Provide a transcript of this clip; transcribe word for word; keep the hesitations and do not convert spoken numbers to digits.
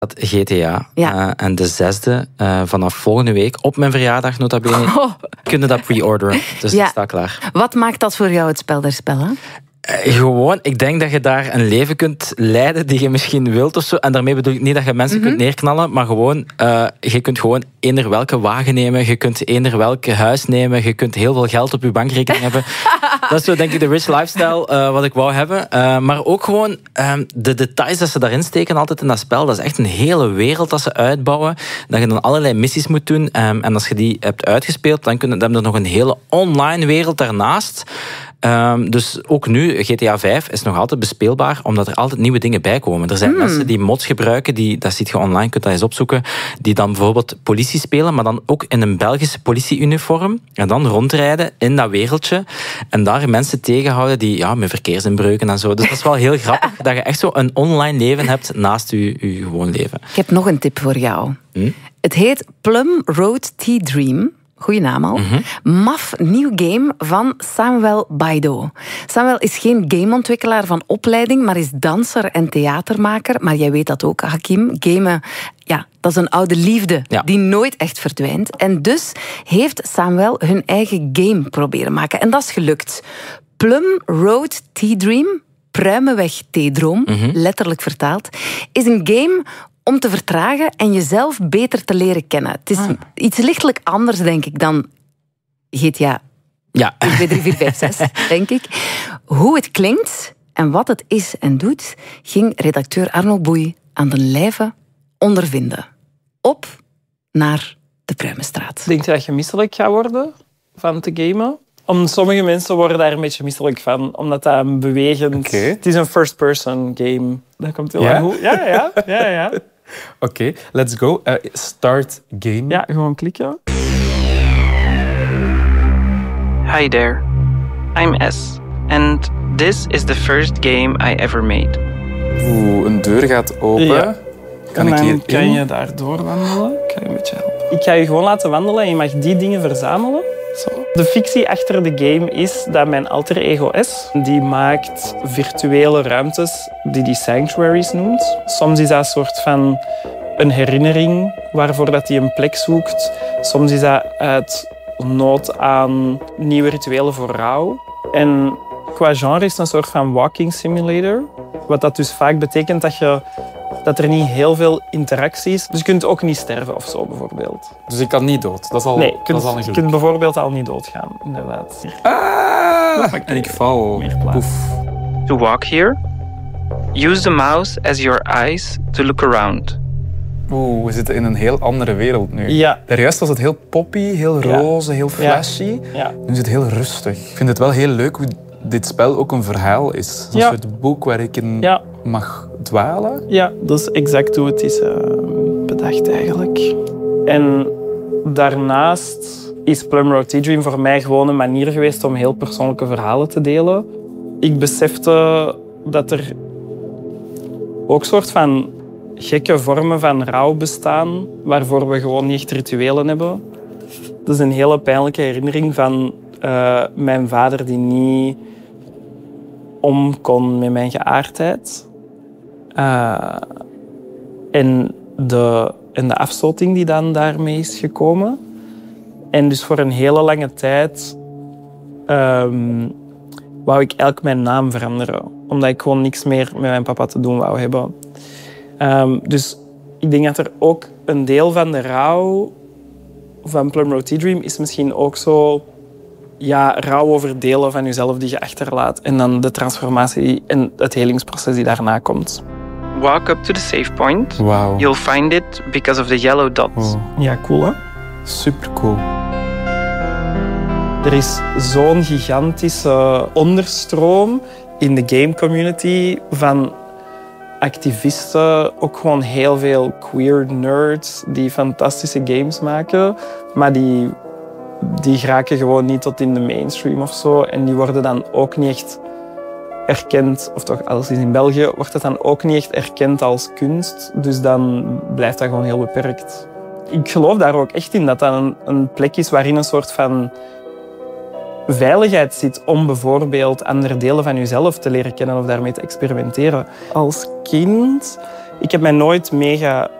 G T A. Ja. Uh, en de zesde, uh, vanaf volgende week, op mijn verjaardag nota bene, oh. kunnen dat pre-orderen. Dus ja. ik sta klaar. Wat maakt dat voor jou het spel der spellen? Uh, gewoon, ik denk dat je daar een leven kunt leiden die je misschien wilt of zo. En daarmee bedoel ik niet dat je mensen mm-hmm. kunt neerknallen, maar gewoon, uh, je kunt gewoon eender welke wagen nemen, je kunt eender welke huis nemen, je kunt heel veel geld op je bankrekening hebben. Dat is zo, denk ik, de rich lifestyle uh, wat ik wou hebben. Uh, maar ook gewoon um, de details dat ze daarin steken altijd in dat spel. Dat is echt een hele wereld dat ze uitbouwen. Dat je dan allerlei missies moet doen. Um, en als je die hebt uitgespeeld, dan, kun, dan heb je nog een hele online wereld daarnaast. Um, dus ook nu, G T A vijf is nog altijd bespeelbaar, omdat er altijd nieuwe dingen bij komen. Er zijn mm. mensen die mods gebruiken, die, dat ziet je online, kunt dat eens opzoeken, die dan bijvoorbeeld politie spelen, maar dan ook in een Belgische politieuniform, en dan rondrijden in dat wereldje, en daar mensen tegenhouden die, ja, met verkeersinbreuken en zo. Dus dat is wel heel grappig, dat je echt zo een online leven hebt naast je, je gewoon leven. Ik heb nog een tip voor jou. Hm? Het heet Plum Road T-Dream. Goeie naam al. Mm-hmm. Maf nieuw game van Samuel Baido. Samuel is geen gameontwikkelaar van opleiding, maar is danser en theatermaker. Maar jij weet dat ook, Hakim. Gamen, ja, dat is een oude liefde ja. die nooit echt verdwijnt. En dus heeft Samuel hun eigen game proberen maken. En dat is gelukt. Plum Road T-Dream, Pruimenweg T-droom, mm-hmm. letterlijk vertaald, is een game om te vertragen en jezelf beter te leren kennen. Het is ah. iets lichtelijk anders, denk ik, dan G T A ja. één, twee, drie, vier, vijf, zes, denk ik. Hoe het klinkt en wat het is en doet, ging redacteur Arno Boei aan de lijve ondervinden. Op naar de Pruimenstraat. Denk je dat je misselijk gaat worden van te gamen? Om sommige mensen worden daar een beetje misselijk van, omdat dat een bewegend... Okay. Het is een first-person game. Dat komt heel ja? goed. Ja, ja, ja, ja. Oké, okay, let's go. Uh, start game. Ja, gewoon klikken. Hi there. I'm S. And this is the first game I ever made. Oeh, een deur gaat open. Ja. Kan en ik hier kan in? je daar doorwandelen. Ik ga je een beetje helpen. Ik ga je gewoon laten wandelen en je mag die dingen verzamelen. Zo. De fictie achter de game is dat mijn alter ego S, die maakt virtuele ruimtes die die sanctuaries noemt. Soms is dat een soort van een herinnering waarvoor dat hij een plek zoekt. Soms is dat uit nood aan nieuwe rituelen voor rouw. En qua genre is het een soort van walking simulator. Wat dat dus vaak betekent dat je dat er niet heel veel interactie is. Dus je kunt ook niet sterven of zo, bijvoorbeeld. Dus ik kan niet dood? Dat is al, nee, je kunt, dat is al een je kunt bijvoorbeeld al niet doodgaan, inderdaad. Ah, en ik val. Oef. To walk here, use the mouse as your eyes to look around. Oeh, we zitten in een heel andere wereld nu. Ja. Daarjuist was het heel poppy, heel roze, ja. heel flashy. Ja. Nu is het heel rustig. Ik vind het wel heel leuk hoe dit spel ook een verhaal is. Een ja. soort boek waar ik in ja. mag dwalen. Ja, dat is exact hoe het is uh, bedacht eigenlijk. En daarnaast is Plum Road T-Dream voor mij gewoon een manier geweest om heel persoonlijke verhalen te delen. Ik besefte dat er ook soort van gekke vormen van rouw bestaan, waarvoor we gewoon niet echt rituelen hebben. Dat is een hele pijnlijke herinnering van uh, mijn vader die niet om kon met mijn geaardheid. Uh, en, de, en de afstoting die dan daarmee is gekomen. En dus voor een hele lange tijd um, wou ik elk mijn naam veranderen. Omdat ik gewoon niks meer met mijn papa te doen wou hebben. Um, dus ik denk dat er ook een deel van de rouw van Plum Road T-Dream is misschien ook zo... Ja, rouw over delen van jezelf die je achterlaat. En dan de transformatie en het helingsproces die daarna komt. Walk up to the save point. Wow. You'll find it because of the yellow dots. Wow. Ja, cool hè? Super cool. Er is zo'n gigantische onderstroom in de game community van activisten, ook gewoon heel veel queer nerds die fantastische games maken, maar die, die geraken gewoon niet tot in de mainstream of zo. En die worden dan ook niet echt erkend, of toch alles is in België, wordt het dan ook niet echt erkend als kunst. Dus dan blijft dat gewoon heel beperkt. Ik geloof daar ook echt in dat dat een, een plek is waarin een soort van veiligheid zit om bijvoorbeeld andere delen van jezelf te leren kennen of daarmee te experimenteren. Als kind Ik heb mij nooit mega